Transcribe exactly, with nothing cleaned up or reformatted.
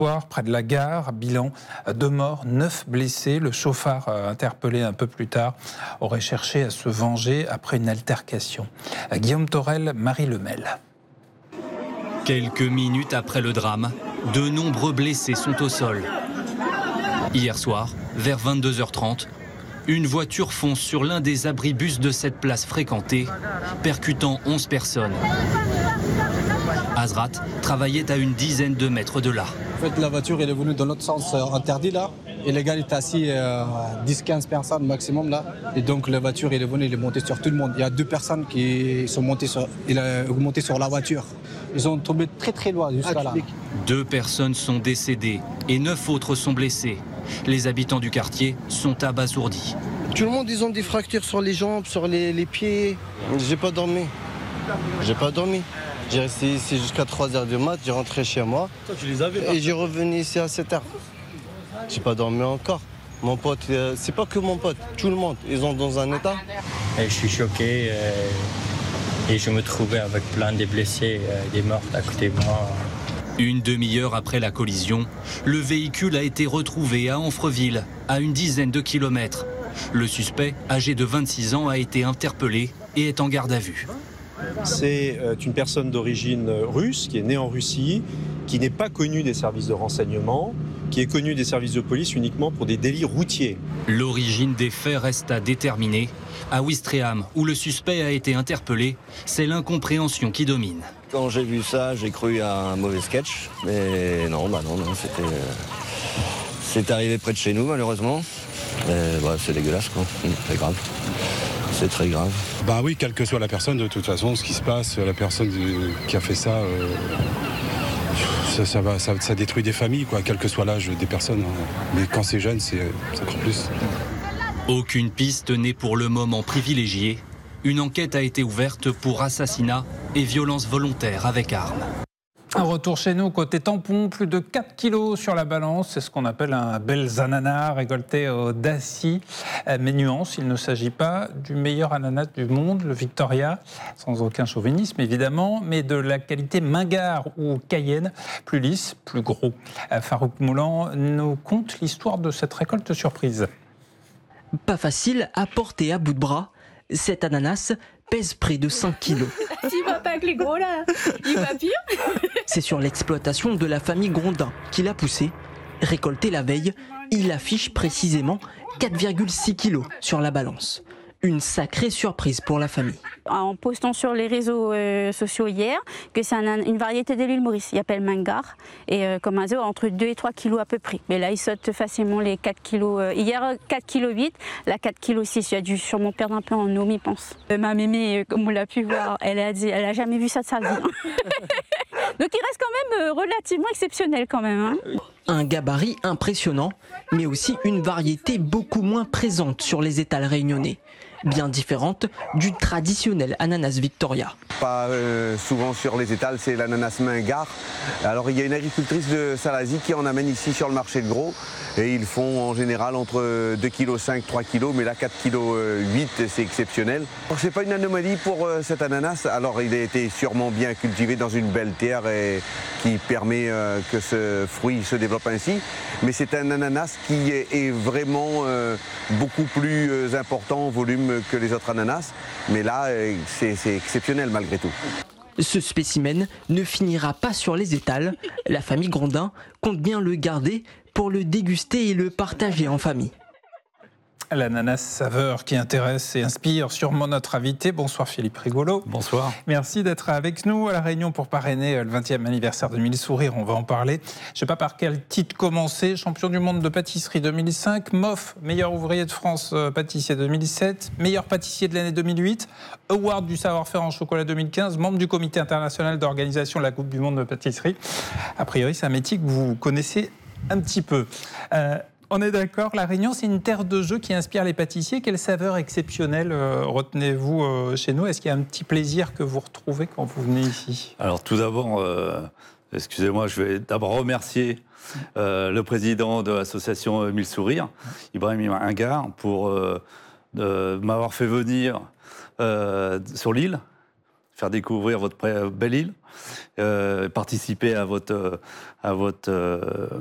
Près de la gare, bilan deux morts, neuf blessés. Le chauffard interpellé un peu plus tard aurait cherché à se venger après une altercation. Guillaume Torel, Marie Lemel. Quelques minutes après le drame, de nombreux blessés sont au sol. Hier soir, vers vingt-deux heures trente, une voiture fonce sur l'un des abribus de cette place fréquentée, percutant onze personnes. Azrat travaillait à une dizaine de mètres de là. En fait, la voiture elle est venue dans l'autre sens euh, interdit là. Et le gars était assis euh, dix quinze personnes maximum là. Et donc la voiture elle est venue, il est monté sur tout le monde. Il y a deux personnes qui sont montées sur, il a monté sur la voiture. Ils ont tombé très très loin jusqu'à là. Deux personnes sont décédées et neuf autres sont blessées. Les habitants du quartier sont abasourdis. Tout le monde, ils ont des fractures sur les jambes, sur les, les pieds. J'ai pas dormi. J'ai pas dormi. J'ai resté ici jusqu'à trois heures du mat, j'ai rentré chez moi. Toi, tu les avais, et j'ai revenu ici à sept heures. J'ai pas dormi encore. Mon pote, euh, c'est pas que mon pote, tout le monde, ils sont dans un état. Et je suis choqué euh, et je me trouvais avec plein de blessés, euh, des morts à côté de moi. Une demi-heure après la collision, le véhicule a été retrouvé à Amfreville, à une dizaine de kilomètres. Le suspect, âgé de vingt-six ans, a été interpellé et est en garde à vue. C'est une personne d'origine russe, qui est née en Russie, qui n'est pas connue des services de renseignement, qui est connue des services de police uniquement pour des délits routiers. L'origine des faits reste à déterminer. À Ouistreham, où le suspect a été interpellé, c'est l'incompréhension qui domine. Quand j'ai vu ça, j'ai cru à un mauvais sketch, mais non, bah non, non c'était, c'est arrivé près de chez nous malheureusement. Et bah, c'est dégueulasse quoi, c'est grave. C'est très grave. Bah oui, quelle que soit la personne, de toute façon, ce qui se passe, la personne qui a fait ça, euh, ça, ça, va, ça, ça détruit des familles, quoi, quel que soit l'âge des personnes. Hein. Mais quand c'est jeune, c'est encore plus. Aucune piste n'est pour le moment privilégiée. Une enquête a été ouverte pour assassinat et violence volontaire avec arme. Un retour chez nous, côté tampon, plus de quatre kilos sur la balance. C'est ce qu'on appelle un bel ananas récolté au Dacy. Mais nuance, il ne s'agit pas du meilleur ananas du monde, le Victoria, sans aucun chauvinisme évidemment, mais de la qualité Mingard ou Cayenne, plus lisse, plus gros. Farouk Moulan nous conte l'histoire de cette récolte surprise. Pas facile à porter à bout de bras. Cet ananas pèse près de cinq kilos. Tu vas pas avec les gros là, il va pire. C'est sur l'exploitation de la famille Grondin qu'il a poussé. Récolté la veille, il affiche précisément quatre virgule six kilos sur la balance. Une sacrée surprise pour la famille. En postant sur les réseaux euh, sociaux hier que c'est un, une variété de l'île Maurice, il appelle Mingard, et euh, comme un zoo entre deux et trois kilos à peu près. Mais là il saute facilement les quatre kilos, euh, hier quatre virgule huit kilos, là quatre virgule six kilos, il a dû sûrement perdre un peu en eau, je pense. Euh, ma mémé, euh, comme on l'a pu voir, elle a dit, elle a jamais vu ça de sa vie. Donc il reste quand même euh, relativement exceptionnel quand même. Hein. Un gabarit impressionnant, mais aussi une variété beaucoup moins présente sur les étals réunionnais. Bien différente du traditionnel ananas Victoria. Pas euh, souvent sur les étals, c'est l'ananas Mingard. Alors il y a une agricultrice de Salazie qui en amène ici sur le marché de gros et ils font en général entre deux virgule cinq kilos, trois kilos, mais là quatre virgule huit kilos, c'est exceptionnel. C'est pas une anomalie pour euh, cet ananas, alors il a été sûrement bien cultivé dans une belle terre et qui permet euh, que ce fruit se développe ainsi, mais c'est un ananas qui est, est vraiment euh, beaucoup plus euh, important en volume que les autres ananas, mais là c'est, c'est exceptionnel malgré tout. Ce spécimen ne finira pas sur les étals. La famille Grondin compte bien le garder pour le déguster et le partager en famille. L'ananas saveur qui intéresse et inspire sûrement notre invité. Bonsoir Philippe Rigolo. Bonsoir. Merci d'être avec nous à La Réunion pour parrainer le vingtième anniversaire de Mille Sourires. On va en parler. Je ne sais pas par quel titre commencer. Champion du monde de pâtisserie deux mille cinq, M O F, meilleur ouvrier de France pâtissier deux mille sept, meilleur pâtissier de l'année deux mille huit, Award du savoir-faire en chocolat deux mille quinze, membre du comité international d'organisation de la Coupe du monde de pâtisserie. A priori, c'est un métier que vous connaissez un petit peu. Euh, On est d'accord, La Réunion, c'est une terre de jeu qui inspire les pâtissiers. Quelle saveur exceptionnelle euh, retenez-vous euh, chez nous? Est-ce qu'il y a un petit plaisir que vous retrouvez quand vous venez ici? Alors tout d'abord, euh, excusez-moi, je vais d'abord remercier euh, le président de l'association Mille Sourires, Ibrahim Ingar, pour euh, de m'avoir fait venir euh, sur l'île, faire découvrir votre belle île, euh, participer à votre, à votre euh,